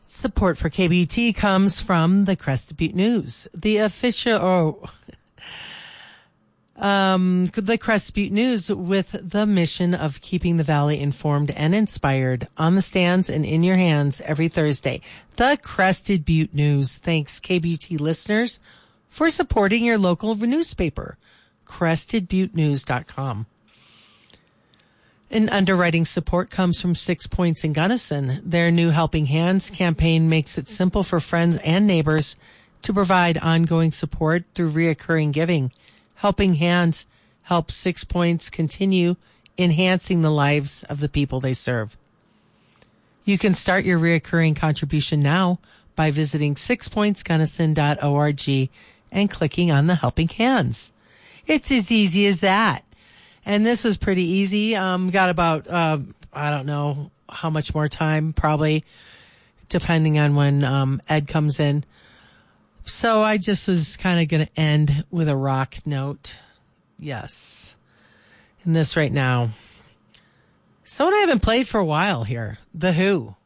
Support for KBT comes from the Crested Butte News, the official, the Crested Butte News with the mission of keeping the Valley informed and inspired on the stands and in your hands every Thursday. The Crested Butte News. Thanks, KBT listeners, for supporting your local newspaper, CrestedButteNews.com. And underwriting support comes from 6 Points in Gunnison. Their new Helping Hands campaign makes it simple for friends and neighbors to provide ongoing support through reoccurring giving. Helping Hands helps 6 Points continue enhancing the lives of the people they serve. You can start your reoccurring contribution now by visiting 6pointsgunnison.org and clicking on the Helping Hands. It's as easy as that. And this was pretty easy. Got about, I don't know how much more time, probably, depending on when Ed comes in. So I just was kind of going to end with a rock note. Yes. And this right now. Someone I haven't played for a while here. The Who.